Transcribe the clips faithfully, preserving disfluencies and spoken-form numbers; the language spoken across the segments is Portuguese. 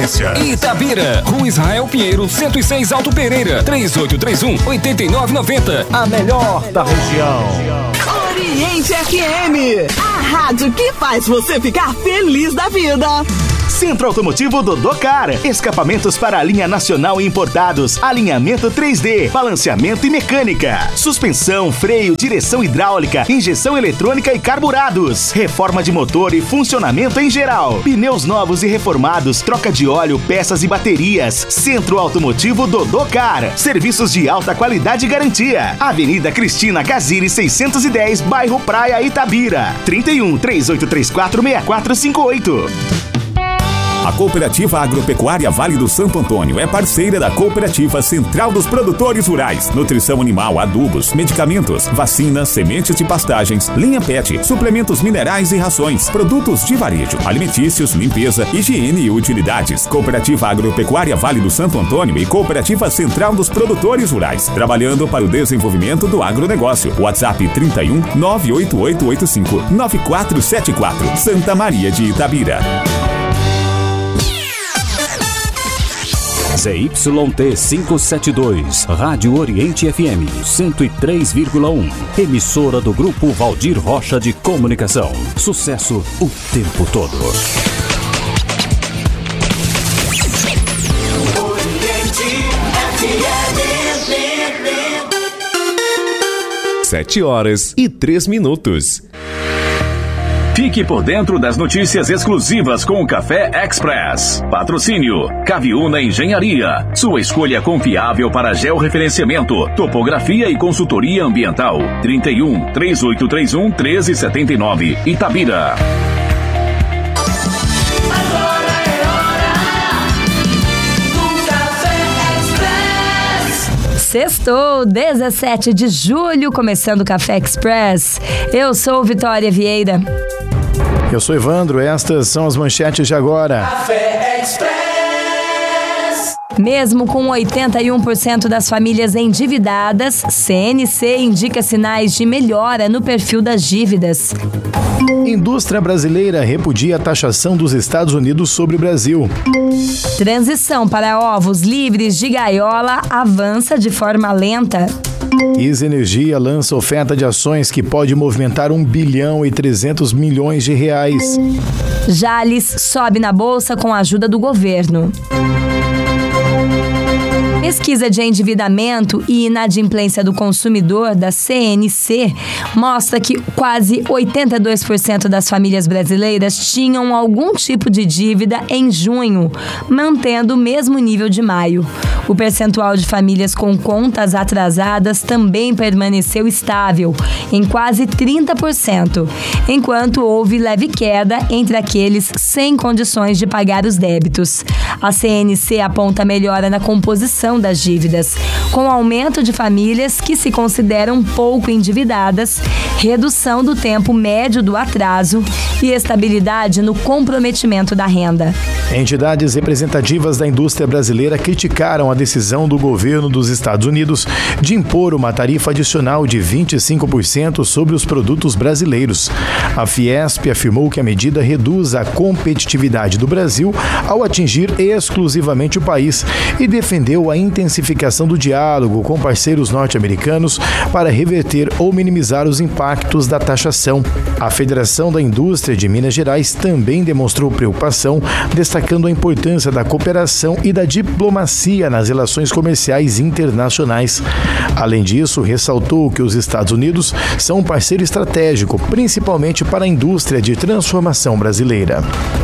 Excelência. Itabira, Rua Israel Pinheiro, cento e seis Alto Pereira, três oito três um, oito nove nove zero. A melhor da região. Oriente F M, a rádio que faz você ficar feliz da vida. Centro Automotivo Dodô-Car, escapamentos para a linha nacional e importados, alinhamento três D, balanceamento e mecânica, suspensão, freio, direção hidráulica, injeção eletrônica e carburados, reforma de motor e funcionamento em geral, pneus novos e reformados, troca de óleo, peças e baterias. Centro Automotivo Dodô-Car, serviços de alta qualidade e garantia. Avenida Cristina Casiri seiscentos e dez, bairro Praia, Itabira. trinta e um, três oito três quatro, seis quatro cinco oito. A Cooperativa Agropecuária Vale do Santo Antônio é parceira da Cooperativa Central dos Produtores Rurais. Nutrição animal, adubos, medicamentos, vacinas, sementes de pastagens, linha pet, suplementos minerais e rações, produtos de varejo, alimentícios, limpeza, higiene e utilidades. Cooperativa Agropecuária Vale do Santo Antônio e Cooperativa Central dos Produtores Rurais. Trabalhando para o desenvolvimento do agronegócio. WhatsApp trinta e um, nove oito oito oito cinco, nove quatro sete quatro. Santa Maria de Itabira. Z Y T quinhentos e setenta e dois, Rádio Oriente F M cento e três vírgula um, emissora do Grupo Valdir Rocha de Comunicação. Sucesso o tempo todo. Sete horas e três minutos. Fique por dentro das notícias exclusivas com o Café Express. Patrocínio Caviúna Engenharia. Sua escolha confiável para georreferenciamento, topografia e consultoria ambiental. trinta e um, três oito três um, um três sete nove. Itabira. Agora é hora do Café Express. Sextou, dezessete de julho, começando o Café Express. Eu sou Vitória Vieira. Eu sou Evandro, estas são as manchetes de agora. Café Express. Mesmo com oitenta e um por cento das famílias endividadas, C N C indica sinais de melhora no perfil das dívidas. Indústria brasileira repudia a taxação dos Estados Unidos sobre o Brasil. Transição para ovos livres de gaiola avança de forma lenta. Is Energia lança oferta de ações que pode movimentar um bilhão e trezentos milhões de reais. Jalles sobe na bolsa com a ajuda do governo. Pesquisa de endividamento e inadimplência do consumidor da C N C mostra que quase oitenta e dois por cento das famílias brasileiras tinham algum tipo de dívida em junho, mantendo o mesmo nível de maio. O percentual de famílias com contas atrasadas também permaneceu estável, em quase trinta por cento, enquanto houve leve queda entre aqueles sem condições de pagar os débitos. A C N C aponta melhora na composição das dívidas, com aumento de famílias que se consideram pouco endividadas, redução do tempo médio do atraso e estabilidade no comprometimento da renda. Entidades representativas da indústria brasileira criticaram a decisão do governo dos Estados Unidos de impor uma tarifa adicional de vinte e cinco por cento sobre os produtos brasileiros. A Fiesp afirmou que a medida reduz a competitividade do Brasil ao atingir exclusivamente o país e defendeu a intensificação do diálogo com parceiros norte-americanos para reverter ou minimizar os impactos da taxação. A Federação da Indústria de Minas Gerais também demonstrou preocupação, destacando a importância da cooperação e da diplomacia nas relações comerciais internacionais. Além disso, ressaltou que os Estados Unidos são um parceiro estratégico, principalmente para a indústria de transformação brasileira.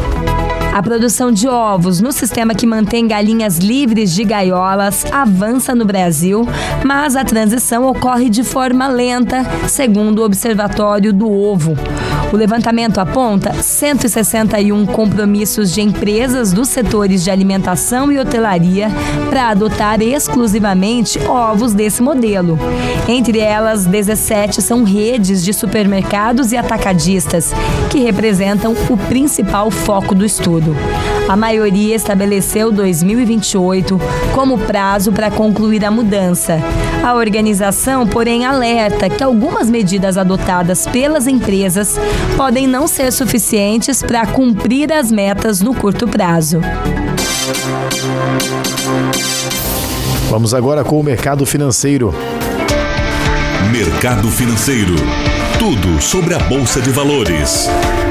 A produção de ovos no sistema que mantém galinhas livres de gaiolas avança no Brasil, mas a transição ocorre de forma lenta, segundo o Observatório do Ovo. O levantamento aponta cento e sessenta e um compromissos de empresas dos setores de alimentação e hotelaria para adotar exclusivamente ovos desse modelo. Entre elas, dezessete são redes de supermercados e atacadistas, que representam o principal foco do estudo. A maioria estabeleceu dois mil e vinte e oito como prazo para concluir a mudança. A organização, porém, alerta que algumas medidas adotadas pelas empresas podem não ser suficientes para cumprir as metas no curto prazo. Vamos agora com o mercado financeiro. Mercado Financeiro. Tudo sobre a Bolsa de Valores.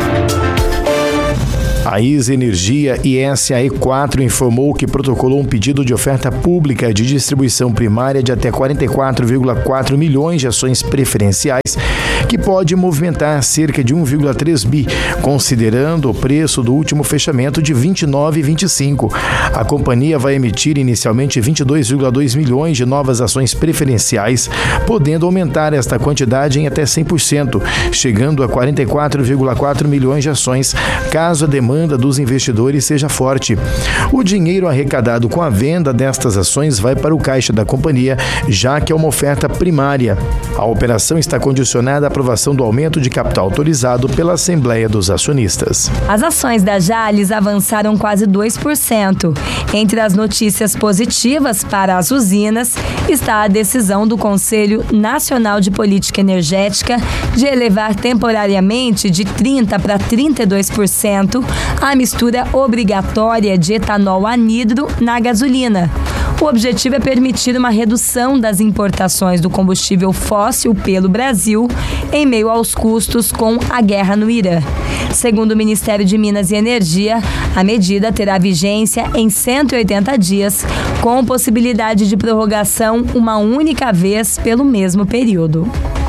A ISA Energia I S A E quatro informou que protocolou um pedido de oferta pública de distribuição primária de até quarenta e quatro vírgula quatro milhões de ações preferenciais, que pode movimentar cerca de um vírgula três bi, considerando o preço do último fechamento de vinte e nove vírgula vinte e cinco. A companhia vai emitir inicialmente vinte e dois vírgula dois milhões de novas ações preferenciais, podendo aumentar esta quantidade em até cem por cento, chegando a quarenta e quatro vírgula quatro milhões de ações, caso a demanda dos investidores seja forte. O dinheiro arrecadado com a venda destas ações vai para o caixa da companhia, já que é uma oferta primária. A operação está condicionada à aprovação do aumento de capital autorizado pela Assembleia dos Acionistas. As ações da Jalles avançaram quase dois por cento. Entre as notícias positivas para as usinas está a decisão do Conselho Nacional de Política Energética de elevar temporariamente de trinta por cento para trinta e dois por cento a mistura obrigatória de etanol anidro na gasolina. O objetivo é permitir uma redução das importações do combustível fóssil pelo Brasil em meio aos custos com a guerra no Irã. Segundo o Ministério de Minas e Energia, a medida terá vigência em cento e oitenta dias, com possibilidade de prorrogação uma única vez pelo mesmo período.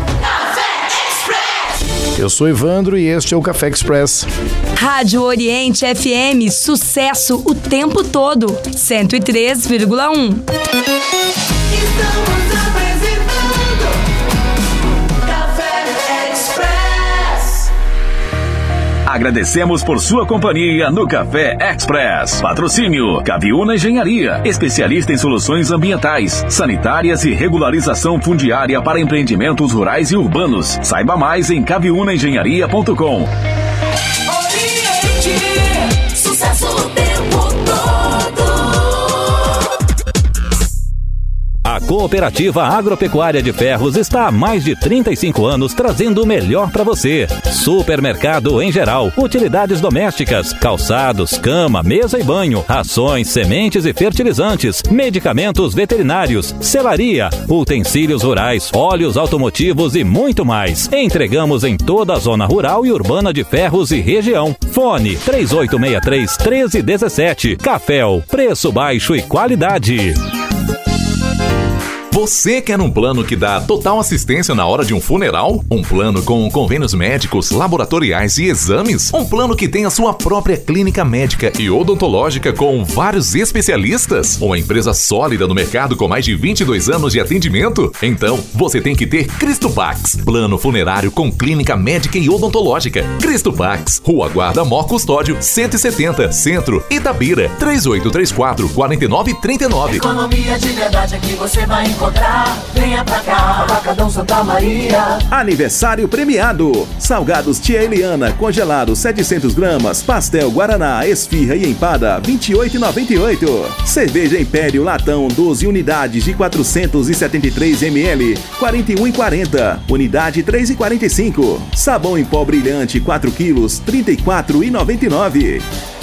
Eu sou Evandro e este é o Café Express. Rádio Oriente F M, sucesso o tempo todo, cento e três vírgula um. Estamos apresentando Café Express. Agradecemos por sua companhia no Café Express. Patrocínio Caviúna Engenharia, especialista em soluções ambientais, sanitárias e regularização fundiária para empreendimentos rurais e urbanos. Saiba mais em caviúna engenharia ponto com. Oriente, sucesso o tempo todo. A Cooperativa Agropecuária de Ferros está há mais de trinta e cinco anos trazendo o melhor para você. Supermercado em geral, utilidades domésticas, calçados, cama, mesa e banho, rações, sementes e fertilizantes, medicamentos veterinários, selaria, utensílios rurais, óleos automotivos e muito mais. Entregamos em toda a zona rural e urbana de Ferros e região. Fone três oito seis três, um três um sete. Caféu, preço baixo e qualidade. Você quer um plano que dá total assistência na hora de um funeral? Um plano com convênios médicos, laboratoriais e exames? Um plano que tem a sua própria clínica médica e odontológica com vários especialistas? Uma empresa sólida no mercado com mais de vinte e dois anos de atendimento? Então, você tem que ter Cristopax, plano funerário com clínica médica e odontológica. Cristopax, Rua Guarda Mor Custódio, cento e setenta, Centro, Itabira, três oito três quatro, quatro nove três nove. Economia de verdade aqui você vai encontrar. Venha pra cá, Atacadão Santa Maria. Aniversário premiado. Salgados Tia Eliana, congelado setecentos gramas, pastel Guaraná, esfirra e empada vinte e oito reais e noventa e oito centavos. Cerveja Império Latão doze unidades de quatrocentos e setenta e três mililitros, quarenta e um reais e quarenta centavos. Unidade três reais e quarenta e cinco centavos. Sabão em pó brilhante quatro quilos, trinta e quatro reais e noventa e nove centavos.